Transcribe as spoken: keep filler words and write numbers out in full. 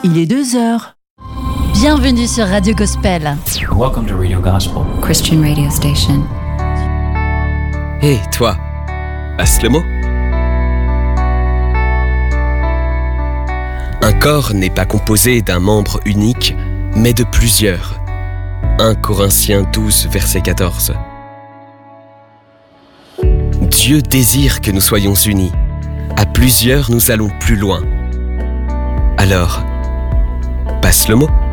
Il est deux heures. Bienvenue sur Radio Gospel. Welcome to Radio Gospel. Christian radio station. Hé, hey, toi, passe le mot. Un corps n'est pas composé d'un membre unique, mais de plusieurs. un Corinthiens douze, verset quatorze. Dieu désire que nous soyons unis. À plusieurs, nous allons plus loin. Alors, passe le mot.